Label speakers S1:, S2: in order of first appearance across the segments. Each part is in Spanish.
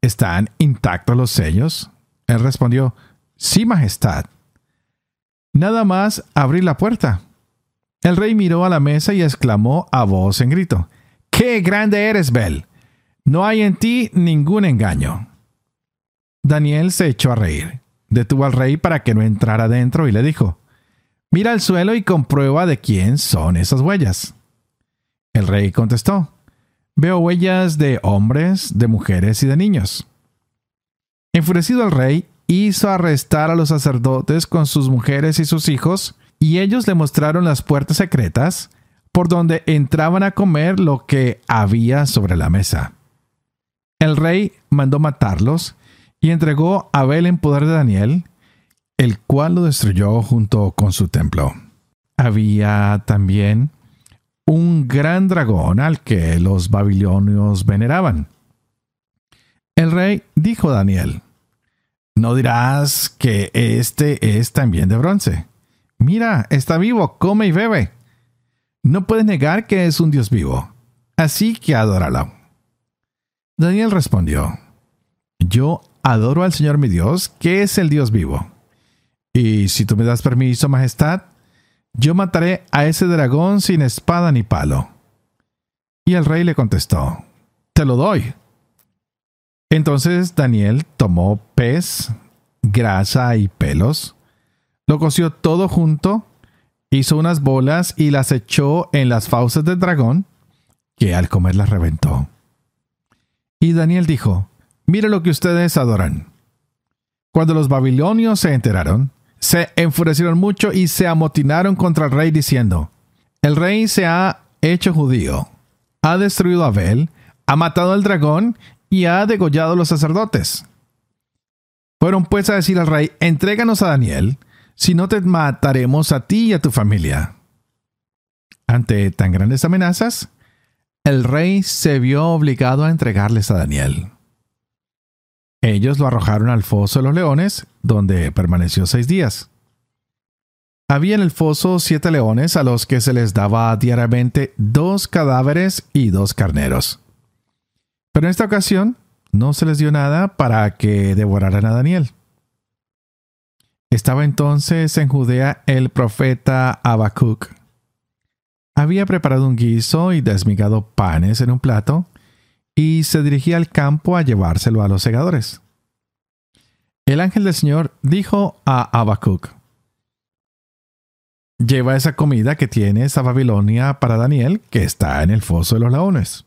S1: ¿están intactos los sellos? Él respondió, sí, majestad. Nada más abrir la puerta. El rey miró a la mesa y exclamó a voz en grito, ¡qué grande eres, Bel! No hay en ti ningún engaño. Daniel se echó a reír. Detuvo al rey para que no entrara dentro y le dijo, mira al suelo y comprueba de quién son esas huellas. El rey contestó, veo huellas de hombres, de mujeres y de niños. Enfurecido el rey, hizo arrestar a los sacerdotes con sus mujeres y sus hijos, y ellos le mostraron las puertas secretas por donde entraban a comer lo que había sobre la mesa. El rey mandó matarlos y entregó a Bel en poder de Daniel, el cual lo destruyó junto con su templo. Había también un gran dragón al que los babilonios veneraban. El rey dijo a Daniel, no dirás que este es también de bronce. Mira, está vivo, come y bebe. No puedes negar que es un Dios vivo, así que adóralo. Daniel respondió, yo adoro al Señor mi Dios, que es el Dios vivo. Y si tú me das permiso, majestad, yo mataré a ese dragón sin espada ni palo. Y el rey le contestó, te lo doy. Entonces Daniel tomó pez, grasa y pelos, lo coció todo junto, hizo unas bolas y las echó en las fauces del dragón, que al comer las reventó. Y Daniel dijo, mira lo que ustedes adoran. Cuando los babilonios se enteraron, se enfurecieron mucho y se amotinaron contra el rey diciendo, el rey se ha hecho judío, ha destruido a Bel, ha matado al dragón y ha degollado a los sacerdotes. Fueron pues a decir al rey, entréganos a Daniel, si no te mataremos a ti y a tu familia. Ante tan grandes amenazas, el rey se vio obligado a entregarles a Daniel. Ellos lo arrojaron al foso de los leones, donde permaneció 6 días. Había en el foso 7 leones a los que se les daba diariamente 2 cadáveres y 2 carneros. Pero en esta ocasión no se les dio nada para que devoraran a Daniel. Estaba entonces en Judea el profeta Habacuc. Había preparado un guiso y desmigado panes en un plato, y se dirigía al campo a llevárselo a los segadores. El ángel del Señor dijo a Habacuc, lleva esa comida que tienes a Babilonia para Daniel, que está en el foso de los leones.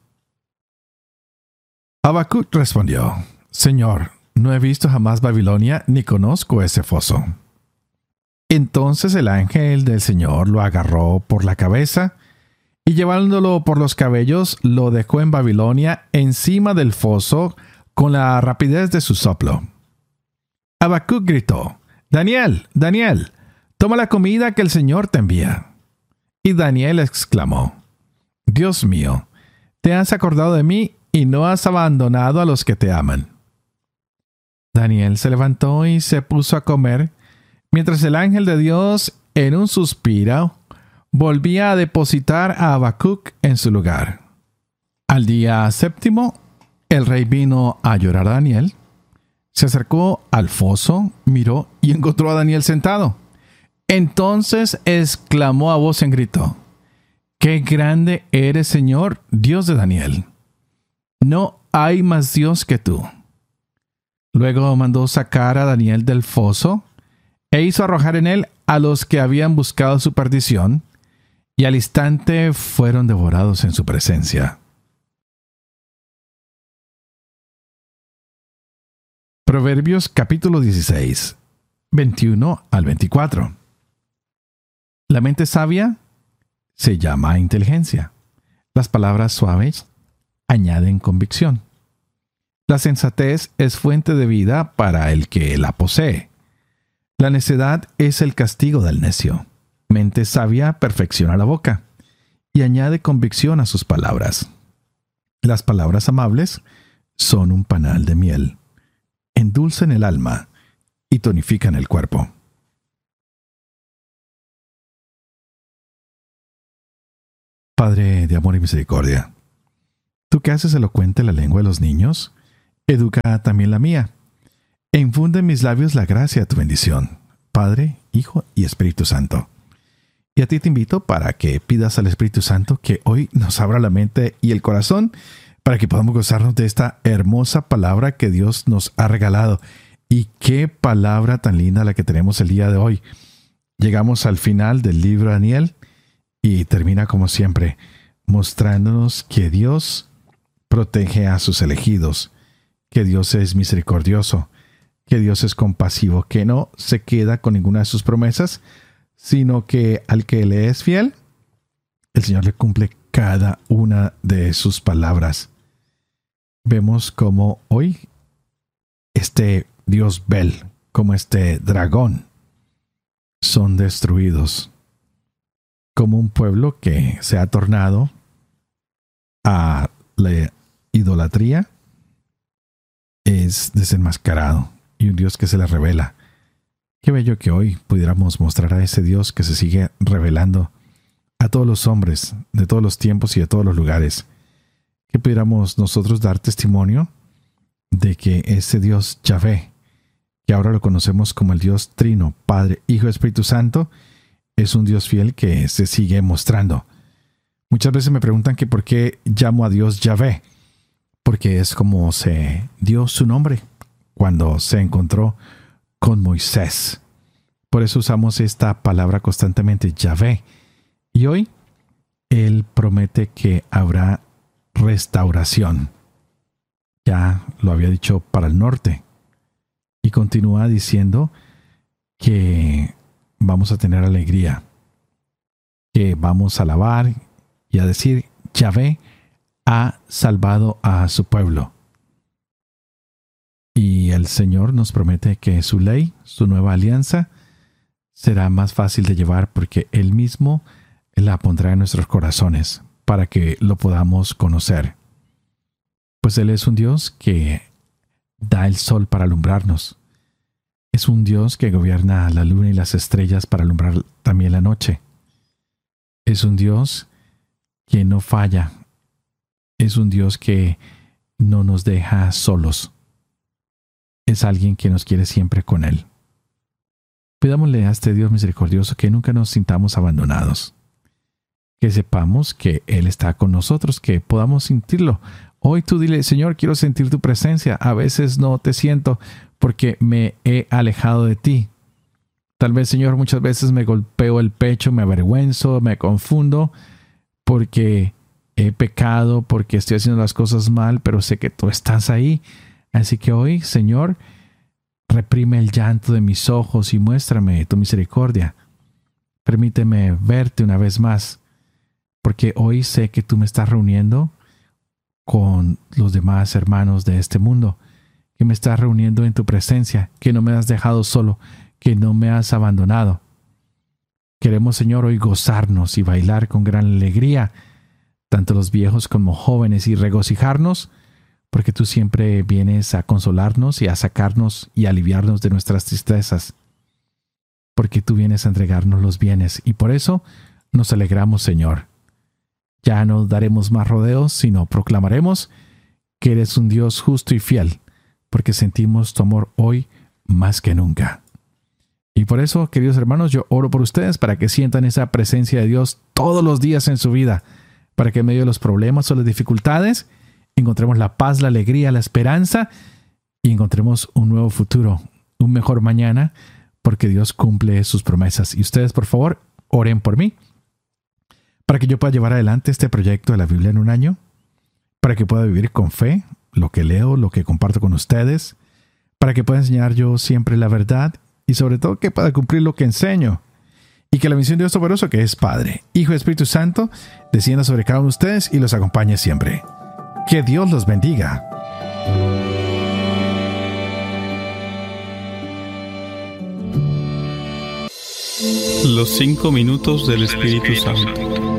S1: Habacuc respondió, Señor, no he visto jamás Babilonia ni conozco ese foso. Entonces el ángel del Señor lo agarró por la cabeza y llevándolo por los cabellos lo dejó en Babilonia encima del foso con la rapidez de su soplo. Habacuc gritó, Daniel, Daniel, toma la comida que el Señor te envía. Y Daniel exclamó, Dios mío, te has acordado de mí y no has abandonado a los que te aman. Daniel se levantó y se puso a comer, mientras el ángel de Dios, en un suspiro, volvía a depositar a Habacuc en su lugar. Al día 7, el rey vino a llorar a Daniel. Se acercó al foso, miró y encontró a Daniel sentado. Entonces exclamó a voz en grito, ¡qué grande eres, Señor, Dios de Daniel! No hay más Dios que tú. Luego mandó sacar a Daniel del foso e hizo arrojar en él a los que habían buscado su perdición, y al instante fueron devorados en su presencia. Proverbios capítulo 16, 21 al 24. La mente sabia se llama inteligencia. Las palabras suaves añaden convicción. La sensatez es fuente de vida para el que la posee. La necedad es el castigo del necio. Mente sabia perfecciona la boca y añade convicción a sus palabras. Las palabras amables son un panal de miel. Endulzan el alma y tonifican el cuerpo. Padre de amor y misericordia, tú que haces elocuente la lengua de los niños educa también la mía. E infunde en mis labios la gracia de tu bendición, Padre, Hijo y Espíritu Santo. Y a ti te invito para que pidas al Espíritu Santo que hoy nos abra la mente y el corazón para que podamos gozarnos de esta hermosa palabra que Dios nos ha regalado. Y qué palabra tan linda la que tenemos el día de hoy. Llegamos al final del libro de Daniel y termina como siempre, mostrándonos que Dios protege a sus elegidos, que Dios es misericordioso, que Dios es compasivo, que no se queda con ninguna de sus promesas, sino que al que le es fiel, el Señor le cumple cada una de sus palabras. Vemos como hoy este Dios Bel, como este dragón, son destruidos, como un pueblo que se ha tornado a la idolatría es desenmascarado y un Dios que se le revela. Qué bello que hoy pudiéramos mostrar a ese Dios que se sigue revelando a todos los hombres de todos los tiempos y de todos los lugares. Que pudiéramos nosotros dar testimonio de que ese Dios Yahvé, que ahora lo conocemos como el Dios Trino, Padre, Hijo y Espíritu Santo, es un Dios fiel que se sigue mostrando. Muchas veces me preguntan que por qué llamo a Dios Yahvé, porque es como se dio su nombre cuando se encontró con Moisés. Por eso usamos esta palabra constantemente, Yahvé. Y hoy Él promete que habrá restauración. Ya lo había dicho para el norte. Y continúa diciendo que vamos a tener alegría, que vamos a alabar y a decir, Yahvé ha salvado a su pueblo. Y el Señor nos promete que su ley, su nueva alianza, será más fácil de llevar porque Él mismo la pondrá en nuestros corazones para que lo podamos conocer. Pues Él es un Dios que da el sol para alumbrarnos. Es un Dios que gobierna la luna y las estrellas para alumbrar también la noche. Es un Dios que no falla. Es un Dios que no nos deja solos. Es alguien que nos quiere siempre con Él. Pidámosle a este Dios misericordioso que nunca nos sintamos abandonados. Que sepamos que Él está con nosotros, que podamos sentirlo. Hoy tú dile, Señor, quiero sentir tu presencia. A veces no te siento porque me he alejado de ti. Tal vez, Señor, muchas veces me golpeo el pecho, me avergüenzo, me confundo porque he pecado, porque estoy haciendo las cosas mal, pero sé que tú estás ahí. Así que hoy, Señor, reprime el llanto de mis ojos y muéstrame tu misericordia. Permíteme verte una vez más, porque hoy sé que tú me estás reuniendo con los demás hermanos de este mundo, que me estás reuniendo en tu presencia, que no me has dejado solo, que no me has abandonado. Queremos, Señor, hoy gozarnos y bailar con gran alegría, tanto los viejos como jóvenes, y regocijarnos, porque tú siempre vienes a consolarnos y a sacarnos y aliviarnos de nuestras tristezas, porque tú vienes a entregarnos los bienes, y por eso nos alegramos, Señor. Ya no daremos más rodeos, sino proclamaremos que eres un Dios justo y fiel, porque sentimos tu amor hoy más que nunca. Y por eso, queridos hermanos, yo oro por ustedes para que sientan esa presencia de Dios todos los días en su vida, para que en medio de los problemas o las dificultades encontremos la paz, la alegría, la esperanza y encontremos un nuevo futuro, un mejor mañana, porque Dios cumple sus promesas. Y ustedes, por favor, oren por mí, para que yo pueda llevar adelante este proyecto de la Biblia en un año, para que pueda vivir con fe lo que leo, lo que comparto con ustedes, para que pueda enseñar yo siempre la verdad y sobre todo que pueda cumplir lo que enseño. Y que la bendición de Dios Todopoderoso, que es Padre, Hijo y Espíritu Santo, descienda sobre cada uno de ustedes y los acompañe siempre. Que Dios los bendiga.
S2: Los 5 minutos del Espíritu Santo.